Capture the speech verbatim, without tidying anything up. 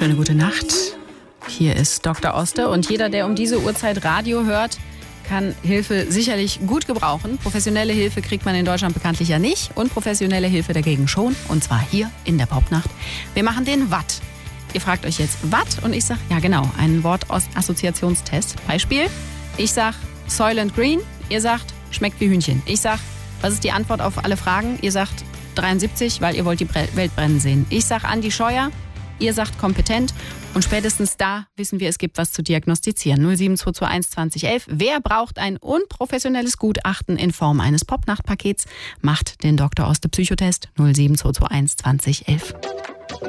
Schöne gute Nacht. Hier ist Doktor Oste und jeder, der um diese Uhrzeit Radio hört, kann Hilfe sicherlich gut gebrauchen. Professionelle Hilfe kriegt man in Deutschland bekanntlich ja nicht und professionelle Hilfe dagegen schon. Und zwar hier in der Popnacht. Wir machen den Watt. Ihr fragt euch jetzt Watt und ich sag, ja genau, einen Wortassoziationstest. Beispiel, ich sag Soylent Green, ihr sagt, schmeckt wie Hühnchen. Ich sag, was ist die Antwort auf alle Fragen? Ihr sagt dreiundsiebzig, weil ihr wollt die Welt brennen sehen. Ich sag Andi Scheuer, ihr sagt kompetent. Und spätestens da wissen wir, es gibt was zu diagnostizieren. null sieben zwei zwei eins zwanzig elf. Wer braucht ein unprofessionelles Gutachten in Form eines Popnachtpakets? Macht den Doktor Oste Psychotest null sieben zwei zwei eins zwanzig elf.